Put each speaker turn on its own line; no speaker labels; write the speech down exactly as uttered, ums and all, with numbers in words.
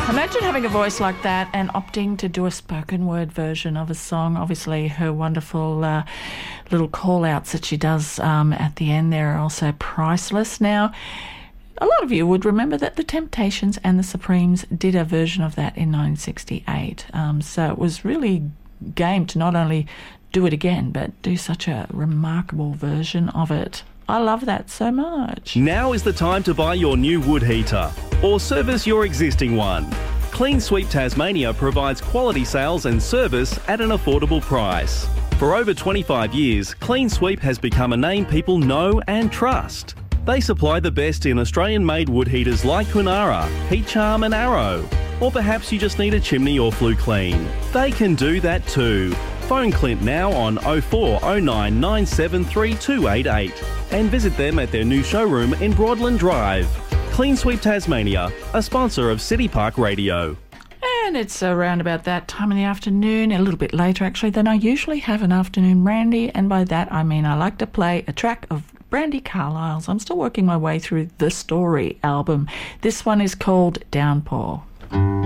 Imagine having a voice like that and opting to do a spoken word version of a song. Obviously, her wonderful uh, little call-outs that she does um, at the end there are also priceless. Now, a lot of you would remember that the Temptations and the Supremes did a version of that in nineteen sixty-eight. Um, so it was really game to not only do it again, but do such a remarkable version of it. I love that so much.
Now is the time to buy your new wood heater or service your existing one. Clean Sweep Tasmania provides quality sales and service at an affordable price. For over twenty-five years, Clean Sweep has become a name people know and trust. They supply the best in Australian-made wood heaters like Kunara, Heat Charm and Arrow. Or perhaps you just need a chimney or flue clean. They can do that too. Phone Clint now on oh four oh nine nine seven three two eight eight and visit them at their new showroom in Broadland Drive. Clean Sweep Tasmania, a sponsor of City Park Radio.
And it's around about that time in the afternoon, a little bit later actually, than I usually have an afternoon brandy, and by that I mean I like to play a track of Brandi Carlile's. I'm still working my way through the Story album. This one is called Downpour.